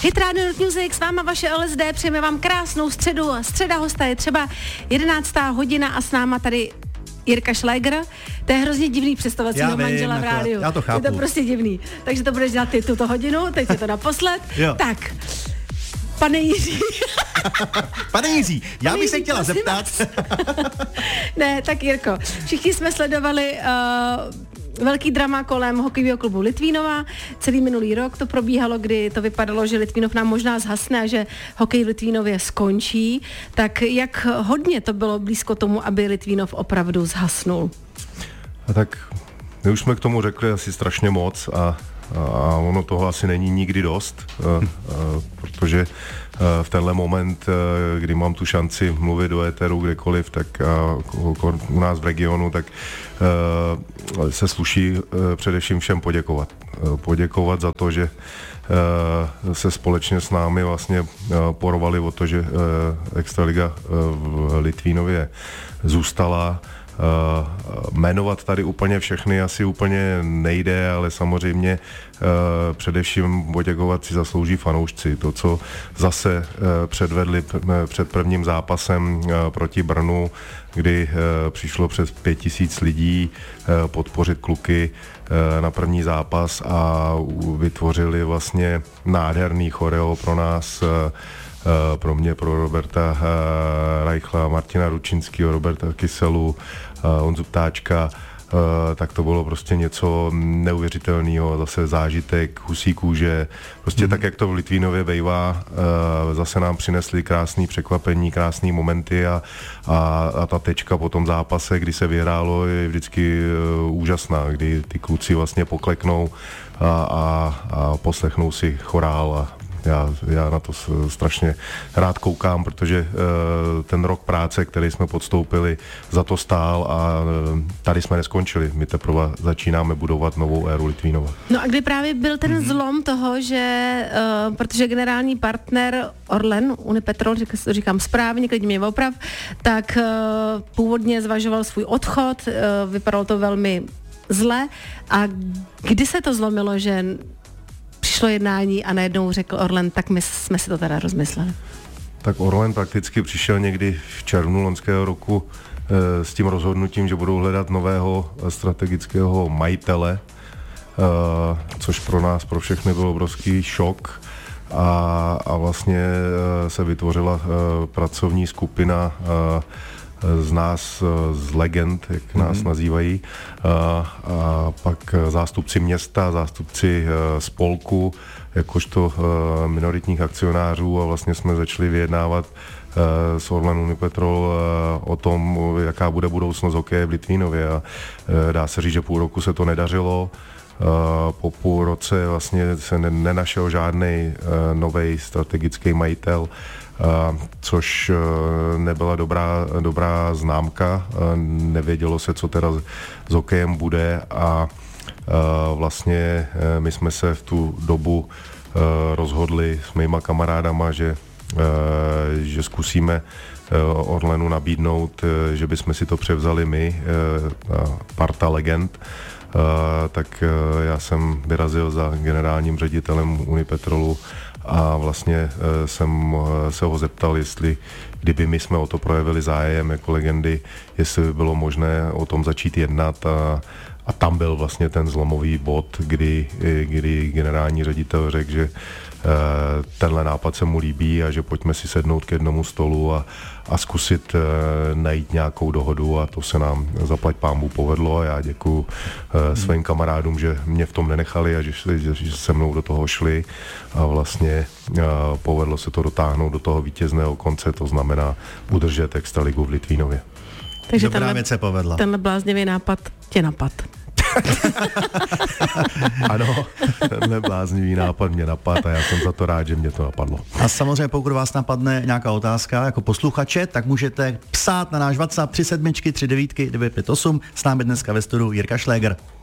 Hit Radio Music, s váma vaše LSD, přejeme vám krásnou středu. Středa hosta je třeba 11. hodina a s náma tady Jirka Šléger. To je hrozně divný představovat svého manžela v rádiu. Já to chápu. Je to prostě divný. Takže to budeš dělat ty tuto hodinu, teď je to naposled. Tak, pane Jiří. Pane Jiří, já bych se chtěla zeptat. Ne, tak Jirko, všichni jsme sledovali velký drama kolem hokejového klubu Litvínova. Celý minulý rok to probíhalo, kdy to vypadalo, že Litvínov nám možná zhasne a že hokej v Litvínově skončí. Tak jak hodně to bylo blízko tomu, aby Litvínov opravdu zhasnul? A tak my už jsme k tomu řekli asi strašně moc a ono toho asi není nikdy dost, protože v tenhle moment, kdy mám tu šanci mluvit do éteru kdekoliv, tak u nás v regionu, tak se sluší především všem poděkovat. Poděkovat za to, že se společně s námi vlastně porovali o to, že Extraliga v Litvínově zůstala. Jmenovat tady úplně všechny asi úplně nejde, ale samozřejmě především poděkovat si zaslouží fanoušci. To, co zase předvedli před prvním zápasem proti Brnu, kdy přišlo přes 5000 lidí podpořit kluky na první zápas a vytvořili vlastně nádherný choreo pro nás, pro mě, pro Roberta Reichla, Martina Ručinského, Roberta Kyselu, Honzu Ptáčka, tak to bylo prostě něco neuvěřitelného, zase zážitek, husí kůže, prostě tak, jak to v Litvínově bejvá, zase nám přinesli krásný překvapení, krásný momenty a ta tečka po tom zápase, kdy se vyhrálo, je vždycky úžasná, kdy ty kluci vlastně pokleknou a poslechnou si chorál a já na to strašně rád koukám, protože ten rok práce, který jsme podstoupili, za to stál a tady jsme neskončili. My teprve začínáme budovat novou éru Litvínova. No a kdy právě byl ten zlom toho, že protože generální partner Orlen, Unipetrol, říkám správně, klidně mě oprav, tak původně zvažoval svůj odchod, vypadalo to velmi zle. A kdy se to zlomilo, že přišlo jednání a najednou řekl Orlen, tak my jsme si to teda rozmysleli? Tak Orlen prakticky přišel někdy v červnu loňského roku s tím rozhodnutím, že budou hledat nového strategického majitele, což pro nás, pro všechny byl obrovský šok a vlastně se vytvořila pracovní skupina z nás, z legend, jak nás nazývají, a pak zástupci města, zástupci spolku, jakožto minoritních akcionářů a vlastně jsme začali vyjednávat s Orlen Unipetrol o tom, jaká bude budoucnost hokeje v Litvínově a dá se říct, že půl roku se to nedařilo. Po půl roce vlastně se nenašel žádný nový strategický majitel, což nebyla dobrá známka, nevědělo se, co teda s hokejem bude a vlastně my jsme se v tu dobu rozhodli s mýma kamarádama, že zkusíme Orlenu nabídnout, že bychom si to převzali my, parta legend. Tak já jsem vyrazil za generálním ředitelem Unipetrolu a vlastně jsem se ho zeptal, jestli kdyby my jsme o to projevili zájem jako legendy, jestli by bylo možné o tom začít jednat a tam byl vlastně ten zlomový bod, kdy generální ředitel řekl, že tenhle nápad se mu líbí a že pojďme si sednout k jednomu stolu a zkusit najít nějakou dohodu a to se nám zaplať pánbůh povedlo a já děkuju svým kamarádům, že mě v tom nenechali a že se mnou do toho šli a vlastně povedlo se to dotáhnout do toho vítězného konce, to znamená udržet Extraligu v Litvínově. Takže tenhle bláznivý nápad tě napad. Ano, tenhle bláznivý nápad mě napadl a já jsem za to rád, že mě to napadlo. A samozřejmě pokud vás napadne nějaká otázka jako posluchače, tak můžete psát na náš WhatsApp 37 39 958. S námi dneska ve studiu Jirka Šléger.